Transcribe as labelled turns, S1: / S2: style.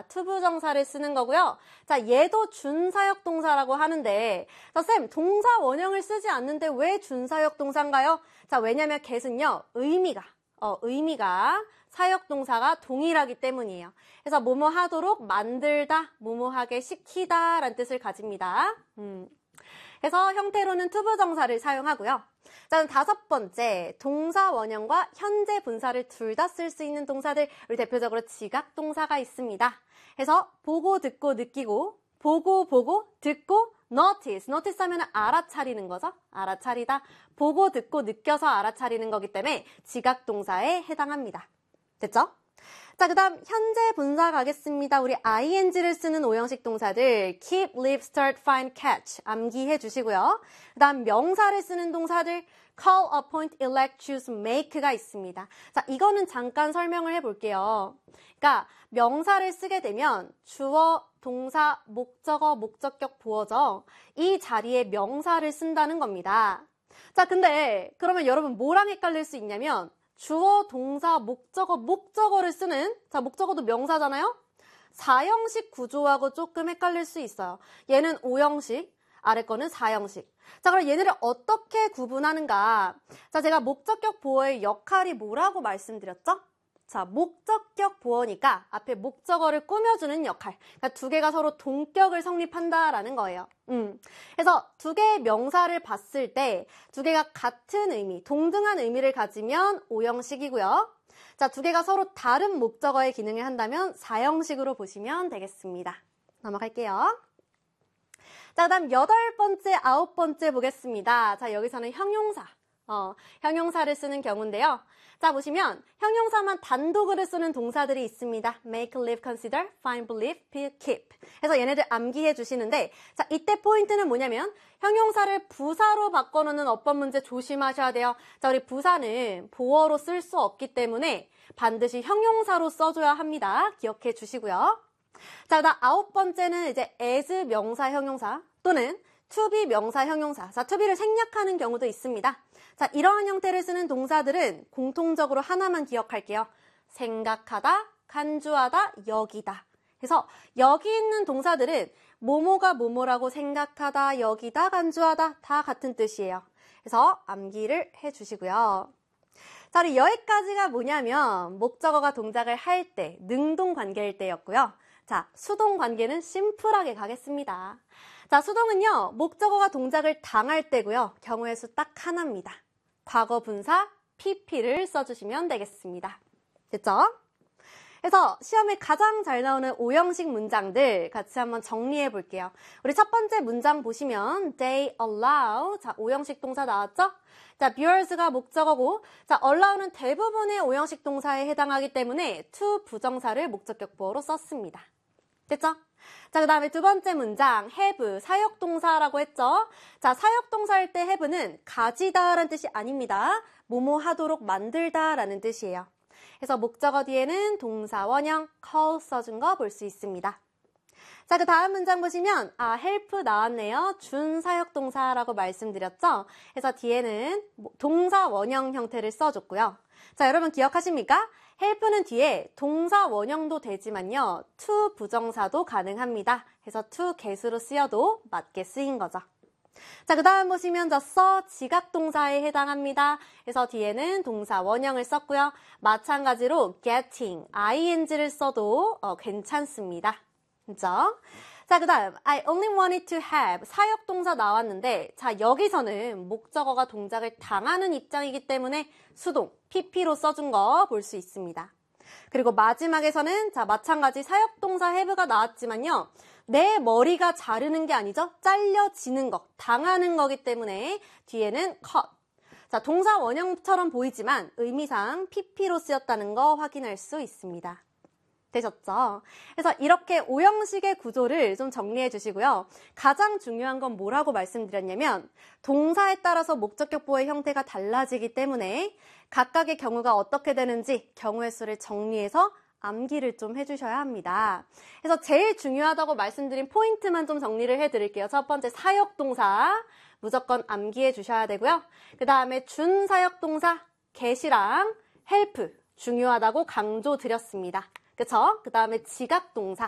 S1: 동사, 투부정사를 쓰는 거고요. 자, 얘도 준사역 동사라고 하는데, 자, 쌤, 동사 원형을 쓰지 않는데 왜 준사역 동사인가요? 자, 왜냐면 get은요, 의미가 사역 동사가 동일하기 때문이에요. 그래서 뭐뭐 하도록 만들다, 뭐뭐 하게 시키다 라는 뜻을 가집니다. 그래서 형태로는 투부정사를 사용하고요. 자, 다섯 번째, 동사 원형과 현재 분사를 둘 다 쓸 수 있는 동사들, 우리 대표적으로 지각 동사가 있습니다. 그래서 보고, 듣고, 느끼고, 보고, 듣고, notice 하면 알아차리는 거죠. 알아차리다. 보고, 듣고, 느껴서 알아차리는 거기 때문에 지각 동사에 해당합니다. 됐죠? 자, 그 다음 현재 분사 가겠습니다. 우리 ing를 쓰는 오형식 동사들 keep, live, start, find, catch 암기해 주시고요. 그 다음 명사를 쓰는 동사들 call, appoint, elect, choose, make가 있습니다. 자, 이거는 잠깐 설명을 해볼게요. 그러니까 명사를 쓰게 되면 주어, 동사, 목적어, 목적격, 보어죠. 이 자리에 명사를 쓴다는 겁니다. 자, 근데 그러면 여러분 뭐랑 헷갈릴 수 있냐면 주어, 동사, 목적어를 쓰는, 자, 목적어도 명사잖아요? 4형식 구조하고 조금 헷갈릴 수 있어요. 얘는 5형식, 아래 거는 4형식. 자, 그럼 얘네를 어떻게 구분하는가? 자, 제가 목적격 보어의 역할이 뭐라고 말씀드렸죠? 자, 목적격 보어니까 앞에 목적어를 꾸며주는 역할. 그러니까 두 개가 서로 동격을 성립한다라는 거예요. 그래서 두 개의 명사를 봤을 때 두 개가 같은 의미, 동등한 의미를 가지면 5형식이고요. 자, 두 개가 서로 다른 목적어의 기능을 한다면 4형식으로 보시면 되겠습니다. 넘어갈게요. 자, 그다음 여덟 번째, 아홉 번째 보겠습니다. 자, 여기서는 형용사. 형용사를 쓰는 경우인데요. 자, 보시면 형용사만 단독으로 쓰는 동사들이 있습니다. make, live, consider, find, believe, keep. 그래서 얘네들 암기해 주시는데, 자, 이때 포인트는 뭐냐면 형용사를 부사로 바꿔놓는 어법 문제 조심하셔야 돼요. 자, 우리 부사는 보어로 쓸 수 없기 때문에 반드시 형용사로 써줘야 합니다. 기억해 주시고요. 자, 그다음 아홉 번째는 이제 as 명사 형용사 또는 to be 명사 형용사. 자, to be를 생략하는 경우도 있습니다. 자, 이러한 형태를 쓰는 동사들은 공통적으로 하나만 기억할게요. 생각하다, 간주하다, 여기다. 그래서 여기 있는 동사들은 뭐뭐가 뭐뭐라고 생각하다, 여기다, 간주하다 다 같은 뜻이에요. 그래서 암기를 해주시고요. 자, 우리 여기까지가 뭐냐면 목적어가 동작을 할 때, 능동 관계일 때였고요. 자, 수동 관계는 심플하게 가겠습니다. 자, 수동은요, 목적어가 동작을 당할 때고요. 경우의 수 딱 하나입니다. 과거 분사 pp를 써주시면 되겠습니다. 됐죠? 그래서 시험에 가장 잘 나오는 5형식 문장들 같이 한번 정리해 볼게요. 우리 첫 번째 문장 보시면 they allow, 자, 5형식 동사 나왔죠? 자, bears가 목적어고, 자, allow는 대부분의 5형식 동사에 해당하기 때문에 to 부정사를 목적격 보어로 썼습니다. 됐죠? 자, 그 다음에 두 번째 문장 have, 사역동사라고 했죠? 자, 사역동사일 때 have는 가지다 라는 뜻이 아닙니다. 뭐뭐 하도록 만들다 라는 뜻이에요. 그래서 목적어 뒤에는 동사 원형 call 써준 거 볼 수 있습니다. 자, 그 다음 문장 보시면 help 나왔네요. 준사역동사라고 말씀드렸죠? 그래서 뒤에는 동사 원형 형태를 써줬고요. 자, 여러분 기억하십니까? help는 뒤에 동사 원형도 되지만요. to 부정사도 가능합니다. 그래서 to get으로 쓰여도 맞게 쓰인 거죠. 자, 그 다음 보시면 써 지각동사에 해당합니다. 그래서 뒤에는 동사 원형을 썼고요. 마찬가지로 getting, ing를 써도 괜찮습니다. 그죠? 자, 그 다음 I only wanted to have, 사역동사 나왔는데 자, 여기서는 목적어가 동작을 당하는 입장이기 때문에 수동, pp로 써준 거 볼 수 있습니다. 그리고 마지막에서는 자, 마찬가지 사역동사 have가 나왔지만요. 내 머리가 자르는 게 아니죠. 잘려지는 거, 당하는 거기 때문에 뒤에는 cut. 자, 동사 원형처럼 보이지만 의미상 pp로 쓰였다는 거 확인할 수 있습니다. 되셨죠? 그래서 이렇게 5형식의 구조를 좀 정리해 주시고요. 가장 중요한 건 뭐라고 말씀드렸냐면 동사에 따라서 목적격 보어의 형태가 달라지기 때문에 각각의 경우가 어떻게 되는지 경우의 수를 정리해서 암기를 좀 해주셔야 합니다. 그래서 제일 중요하다고 말씀드린 포인트만 좀 정리를 해드릴게요. 첫 번째 사역동사 무조건 암기해 주셔야 되고요. 그 다음에 준사역동사 get이랑 help 중요하다고 강조드렸습니다. 그쵸? 그 다음에 지각동사